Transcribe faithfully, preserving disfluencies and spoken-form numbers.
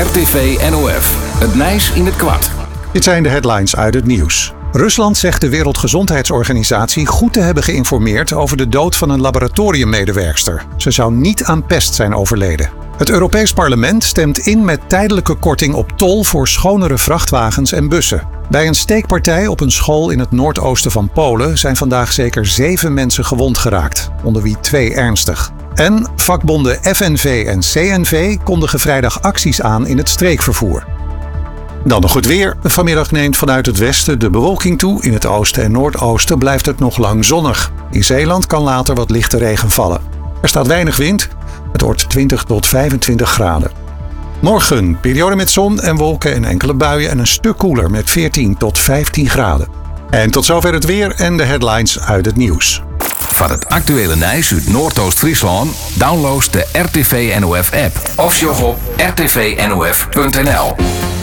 R T V N O F. Het Nijs in het kwart. Dit zijn de headlines uit het nieuws. Rusland zegt de Wereldgezondheidsorganisatie goed te hebben geïnformeerd over de dood van een laboratoriummedewerkster. Ze zou niet aan pest zijn overleden. Het Europees Parlement stemt in met tijdelijke korting op tol voor schonere vrachtwagens en bussen. Bij een steekpartij op een school in het noordoosten van Polen zijn vandaag zeker zeven mensen gewond geraakt, onder wie twee ernstig. En vakbonden F N V en C N V kondigen vrijdag acties aan in het streekvervoer. Dan nog het weer. Vanmiddag neemt vanuit het westen de bewolking toe. In het oosten en noordoosten blijft het nog lang zonnig. In Zeeland kan later wat lichte regen vallen. Er staat weinig wind. Het wordt twintig tot vijfentwintig graden. Morgen periode met zon en wolken en enkele buien en een stuk koeler met veertien tot vijftien graden. En tot zover het weer en de headlines uit het nieuws. Van het actuele Nijs uit Noordoost-Friesland download de R T V N O F app of sjog op r t v n o f punt n l.